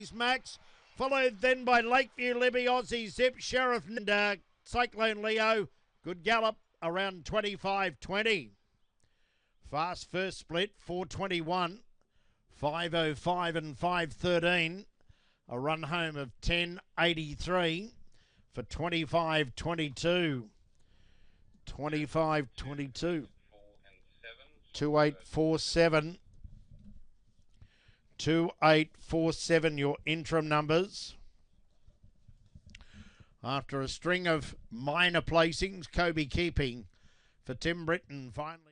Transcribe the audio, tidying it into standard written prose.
Max, followed then by Lakeview Libby, Aussie Zip, Sheriff and Cyclone Leo. Good gallop around 25.20. Fast first split, 4.21, 5.05 and 5.13. A run home of 10.83 for 25.22. 25.22. 2847. 2847, your interim numbers. After a string of minor placings, Kobe keeping for Tim Britton finally.